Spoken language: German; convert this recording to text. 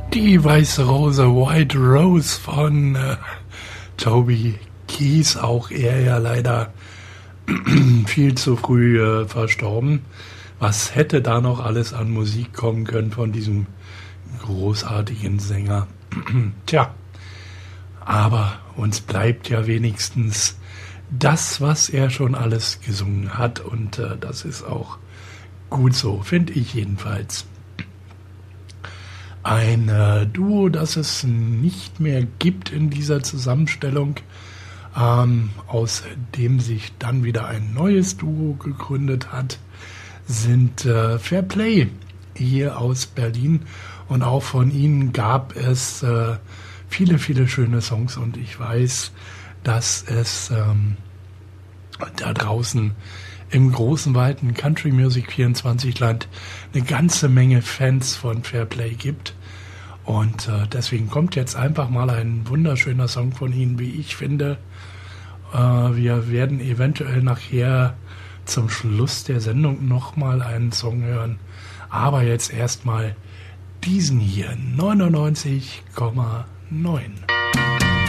Die weiße Rose, White Rose von Toby Keith, auch er ja leider viel zu früh verstorben. Was hätte da noch alles an Musik kommen können von diesem großartigen Sänger? Tja, aber uns bleibt ja wenigstens das, was er schon alles gesungen hat, und das ist auch gut so, finde ich jedenfalls. Ein Duo, das es nicht mehr gibt in dieser Zusammenstellung, aus dem sich dann wieder ein neues Duo gegründet hat, sind Fairplay hier aus Berlin, und auch von ihnen gab es viele, viele schöne Songs, und ich weiß, dass es da draußen im großen, weiten Country Music 24 Land eine ganze Menge Fans von Fairplay gibt. Und deswegen kommt jetzt einfach mal ein wunderschöner Song von ihnen, wie ich finde. Wir werden eventuell nachher zum Schluss der Sendung nochmal einen Song hören. Aber jetzt erstmal diesen hier, 99,9.